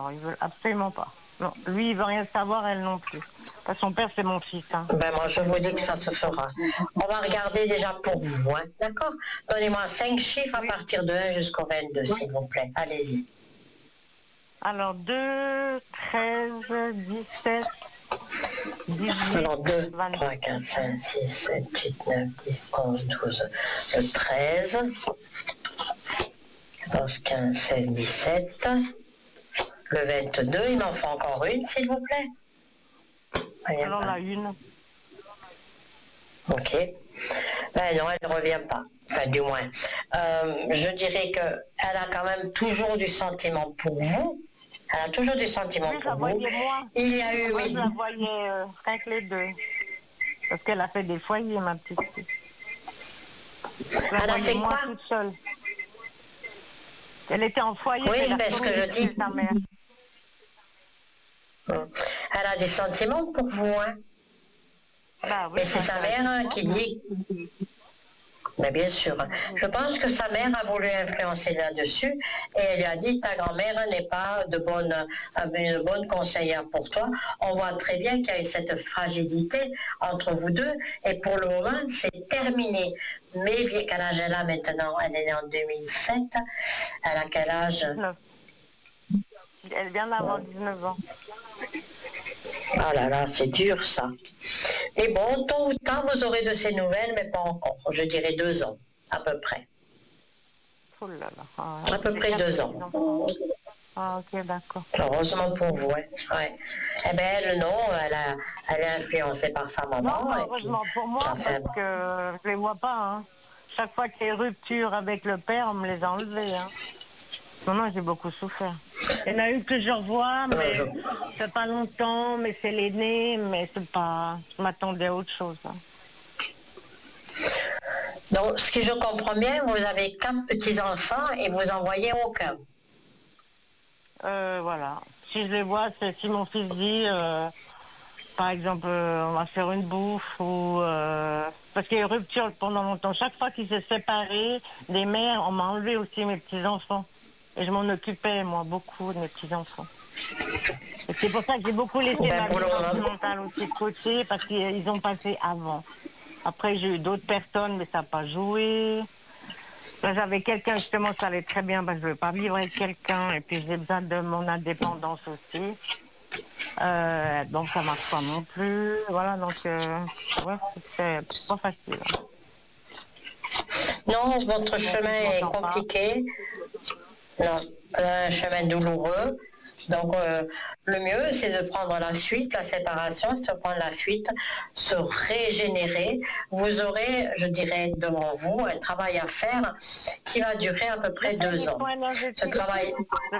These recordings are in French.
ils veulent absolument pas. Non, lui, il veut rien savoir, elle non plus. Parce que son père, c'est mon fils. Hein. Ben moi, je vous dis que ça se fera. On va regarder déjà pour vous, hein, d'accord? Donnez-moi 5 chiffres à partir de 1 jusqu'au 22, s'il vous plaît. Allez-y. Alors, 2, 13, 17, 18, Alors 2, 22. 3, 4, 5, 6, 7, 8, 9, 10, 11, 12, le 13, 14, 15, 16, 17, le 22, il m'en faut encore une, s'il vous plaît. Alors, la une. Ok. Ben non, elle ne revient pas. Enfin, du moins. Je dirais qu'elle a quand même toujours du sentiment pour vous. Elle a toujours du sentiment Oui, je pour la vous. voyais moi. Il y a eu... Moi, je la voyais avec les deux. Parce qu'elle a fait des foyers, ma petite fille. Je la Elle a voyais fait moi quoi? toute seule. Elle était en foyer, Oui, elle a mais ce que je dis... sa mère. Elle a des sentiments pour vous, hein. Bah oui, Mais c'est sa mère qui dit... Mais bien sûr. Je pense que sa mère a voulu influencer là-dessus et elle lui a dit ta grand-mère n'est pas une bonne conseillère pour toi. On voit très bien qu'il y a eu cette fragilité entre vous deux et pour le moment c'est terminé. Mais quel âge elle a maintenant? Elle est née en 2007. Elle a quel âge? 19. Elle vient d'avoir 19 ans. Ah là là, c'est dur ça. Et bon, tôt ou tard, vous aurez de ces nouvelles, mais pas encore. Je dirais 2 ans, à peu près. Oh là là. Ah, À peu près 2 ans. Ah, ok, d'accord. Heureusement pour vous, hein. Ouais. Eh bien, elle, non, elle est influencée par sa maman. Non, Et heureusement puis, pour moi, ça parce fait... que je les vois pas. Hein. Chaque fois qu'il y a rupture avec le père, on me les a enlevés. Hein. Non, j'ai beaucoup souffert. Il y en a une que je revois, mais ça fait pas longtemps, mais c'est l'aîné, mais c'est pas... Je m'attendais à autre chose. Hein. Donc, ce que je comprends bien, vous avez 4 petits-enfants et vous en voyez aucun. Voilà. Si je les vois, c'est si mon fils dit, par exemple, on va faire une bouffe ou... parce qu'il y a eu rupture pendant longtemps. Chaque fois qu'il s'est séparé des mères, on m'a enlevé aussi mes petits-enfants. Et je m'en occupais, moi, beaucoup de mes petits-enfants. Et c'est pour ça que j'ai beaucoup laissé Ben, ma pour vie le moment. sentimentale aussi de côté, parce qu'ils ont passé avant. Après, j'ai eu d'autres personnes, mais ça n'a pas joué. Là, j'avais quelqu'un, justement, ça allait très bien, parce que je ne veux pas vivre avec quelqu'un, et puis j'ai besoin de mon indépendance aussi. Donc, ça marche pas non plus. Voilà, donc, ouais, c'est pas facile. Non, votre chemin est compliqué. Non, un chemin douloureux. Donc, le mieux, c'est de prendre la fuite, la séparation, se prendre la fuite, se régénérer. Vous aurez, je dirais, devant vous, un travail à faire qui va durer à peu près 2 ans. Ce travail...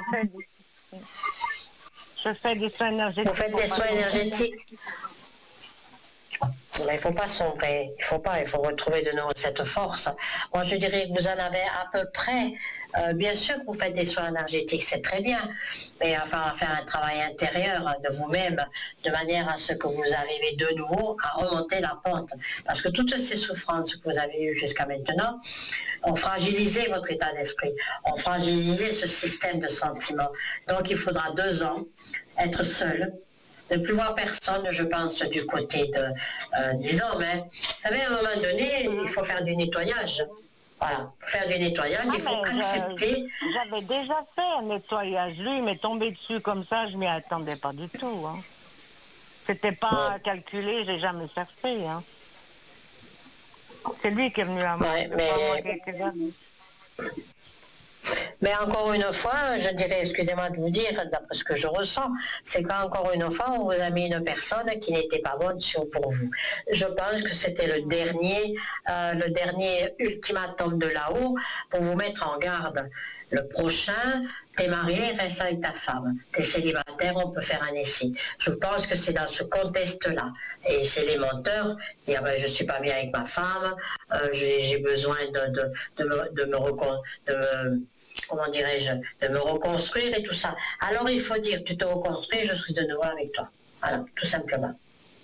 Je fais des soins énergétiques. Vous faites des soins énergétiques? Mais il ne faut pas sombrer, il faut retrouver de nouveau cette force. Moi, je dirais que vous en avez à peu près. Bien sûr que vous faites des soins énergétiques, c'est très bien, mais enfin, faire un travail intérieur de vous-même, de manière à ce que vous arrivez de nouveau à remonter la pente. Parce que toutes ces souffrances que vous avez eues jusqu'à maintenant ont fragilisé votre état d'esprit, ont fragilisé ce système de sentiments. Donc, il faudra 2 ans être seul, ne plus voir personne, je pense, du côté des hommes. Hein. Vous savez, à un moment donné, il faut faire du nettoyage. Voilà, pour faire du nettoyage, il faut accepter... J'avais déjà fait un nettoyage. Lui, il m'est tombé dessus comme ça, je m'y attendais pas du tout. Hein. C'était pas calculé, j'ai jamais cherché. Hein. C'est lui qui est venu à moi. Mais encore une fois, je dirais, excusez-moi de vous dire, d'après ce que je ressens, c'est qu'encore une fois, on vous a mis une personne qui n'était pas bonne pour vous. Je pense que c'était le dernier ultimatum de là-haut pour vous mettre en garde. Le prochain, t'es marié, reste avec ta femme. T'es célibataire, on peut faire un essai. Je pense que c'est dans ce contexte-là. Et c'est les menteurs, dire ben, je suis pas bien avec ma femme, j'ai besoin de me reconstruire et tout ça. Alors il faut dire, tu te reconstruis, je serai de nouveau avec toi. Voilà, tout simplement.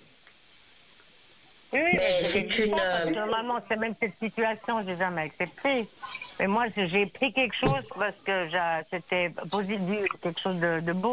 Oui, mais c'est une... Normalement, c'est même cette situation, je n'ai jamais accepté. Mais moi, j'ai pris quelque chose parce que c'était positif, quelque chose de beau.